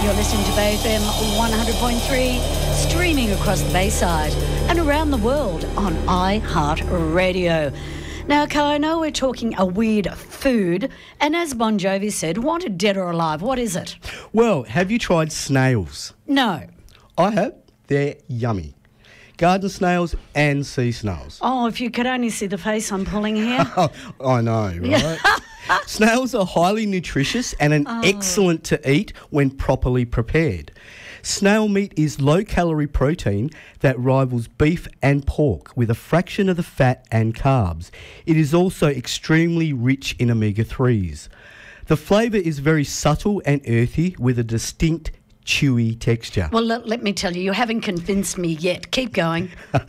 You're listening to Bay FM 100.3, streaming across the Bayside and around the world on iHeartRadio. Now, Kai, I know we're talking a weird food, and as Bon Jovi said, wanted dead or alive, what is it? Well, have you tried snails? No. I have. They're yummy. Garden snails and sea snails. Oh, if you could only see the face I'm pulling here. I know, right? Snails are highly nutritious and excellent to eat when properly prepared. Snail meat is low-calorie protein that rivals beef and pork with a fraction of the fat and carbs. It is also extremely rich in omega-3s. The flavour is very subtle and earthy with a distinct chewy texture. Well, let me tell you, you haven't convinced me yet. Keep going.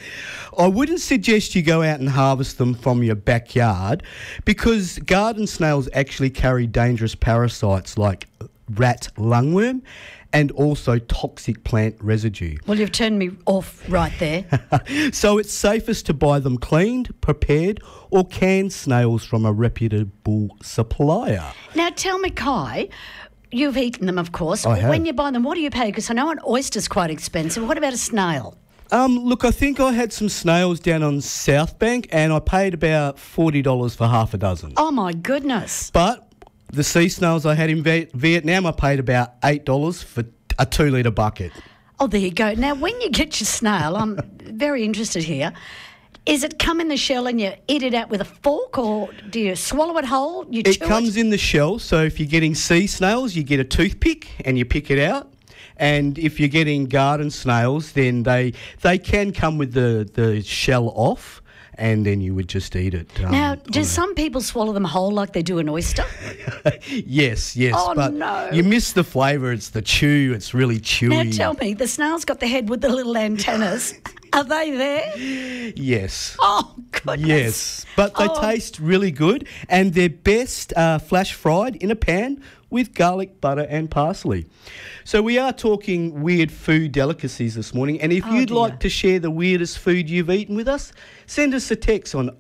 I wouldn't suggest you go out and harvest them from your backyard because garden snails actually carry dangerous parasites like rat lungworm and also toxic plant residue. Well, you've turned me off right there. So it's safest to buy them cleaned, prepared or canned snails from a reputable supplier. Now, tell me, Kai, you've eaten them, of course. I have. When you buy them, what do you pay? Because I know an oyster's quite expensive. What about a snail? Look, I think I had some snails down on South Bank and I paid about $40 for half a dozen. Oh, my goodness. But the sea snails I had in Vietnam, I paid about $8 for a 2-litre bucket. Oh, there you go. Now, when you get your snail, I'm very interested here. Is it come in the shell and you eat it out with a fork, or do you swallow it whole? It comes in the shell, so if you're getting sea snails, you get a toothpick and you pick it out. And if you're getting garden snails, then they can come with the shell off, and then you would just eat it. Now, do some people swallow them whole like they do an oyster? Yes. Oh, but no. You miss the flavour. It's the chew. It's really chewy. Now, tell me, the snail's got the head with the little antennas. Are they there? Yes. Oh, goodness. Yes, but they taste really good, and they're best flash fried in a pan with garlic, butter and parsley. So we are talking weird food delicacies this morning, and if you'd like to share the weirdest food you've eaten with us, send us a text on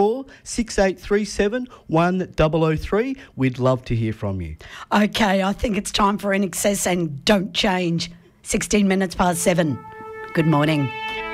046837 1003. We'd love to hear from you. Okay, I think it's time for In Excess and Don't Change. 16 minutes past 7. Good morning.